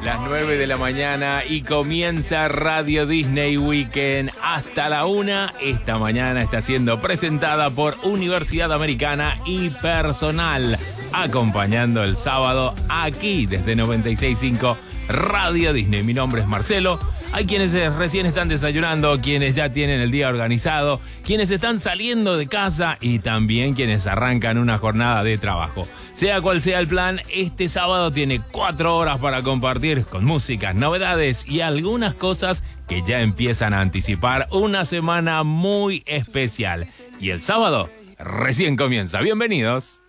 Las 9 de la mañana y comienza Radio Disney Weekend hasta la 1. Esta mañana está siendo presentada por Universidad Americana y Personal, acompañando el sábado aquí desde 96.5 Radio Disney. Mi nombre es Marcelo. Hay quienes recién están desayunando, quienes ya tienen el día organizado, quienes están saliendo de casa y también quienes arrancan una jornada de trabajo. Sea cual sea el plan, este sábado tiene 4 horas para compartir con músicas, novedades y algunas cosas que ya empiezan a anticipar una semana muy especial. Y el sábado recién comienza. Bienvenidos.